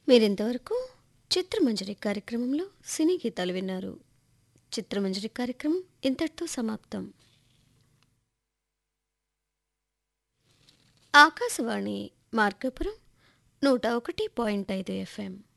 మీరింతవరకు చిత్రమంజరి కార్యక్రమంలో సినీ గీతాలు విన్నారు. చిత్రమంజరి కార్యక్రమం ఇంతటితో సమాప్తం. ఆకాశవాణి మార్కాపురం 101.5 FM.